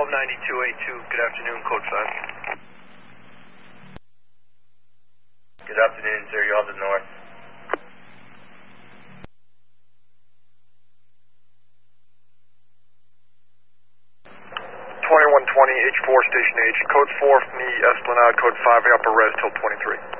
129282, good afternoon, code 5. Good afternoon, sir. You're on the north. 2120 H4 Station H, code 4 from the Esplanade, code 5 upper res till 23.